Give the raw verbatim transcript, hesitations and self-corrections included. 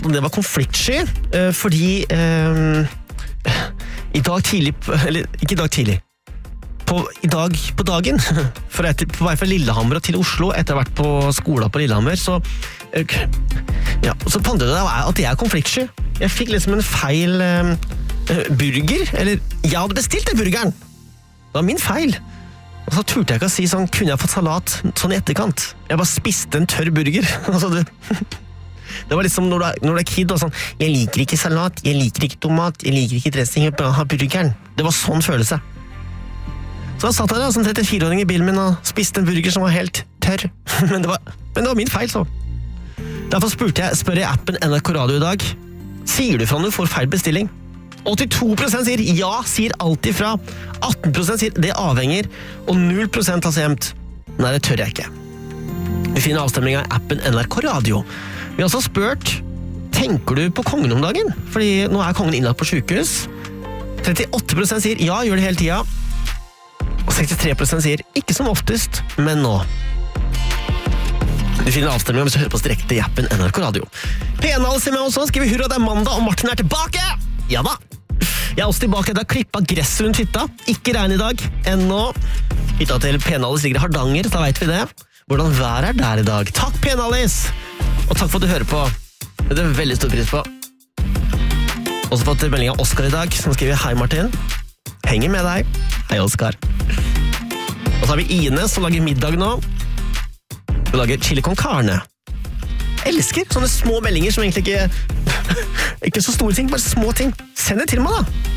det var konfliktsky, uh, fordi uh, i dag tidlig, eller ikke i dag tidlig, på, i dag på dagen, for etter, på vei fra Lillehammer til Oslo, etter å ha vært på skolen på Lillehammer, så, uh, ja, så fant jeg ut at jeg er konfliktsky. Jeg fikk liksom en feil uh, burger, eller jeg hadde bestilt den burgeren. Det var min feil. Og så turte jeg ikke å si sånn, kunne jeg fått salat sånn i etterkant? Jeg bare spiste en tørr burger. Altså, det, det var liksom når du, er, når du er kid og sånn, jeg liker ikke salat, jeg liker ikke tomat, jeg liker ikke dressing, jeg bare har burgeren. Det var sånn følelse. Så da satt jeg da, som trettifire-åring i bilen min og spiste en burger som var helt tørr. Men det var, men det var min feil, så. Derfor spurte jeg, spør jeg appen N R K Radio i dag, sier du fra når du får feil bestilling? åttito prosent sier ja, sier alltid fra. atten prosent sier det avhenger, og null prosent har stemt nei, det tør jeg ikke. Vi finner avstemningen i appen N R K Radio. Vi har også spurt, tenker du på kongen om dagen? Fordi nå er kongen innlagt på sykehus. trettiåtte prosent sier ja, gjør det hele tida. Og sekstitre prosent sier ikke som oftest, men nå. Du finner avstemningen hvis du hører på oss direkte i appen N R K Radio. P N-alle sier med oss, skriver hurra, det er mandag, og Martin er tilbake! Ja da! Jeg er også tilbake, da klippet gresset rundt hytta. Ikke regn i dag, ennå. Hytta til P-N-Alice ligger i Hardanger, da vet vi det. Hvordan vær er der i dag? Takk, P-N-Alice! Og takk for at du hører på. Det er veldig stor pris på. Også fått melding av Oskar i dag, som skriver hei Martin. Henger med deg. Hei Oskar. Og så har vi Ine, som lager middag nå. Hun lager chili con carne. Elsker sånne små meldinger som egentlig ikke ikke så store ting, bare små ting. Send det til meg da.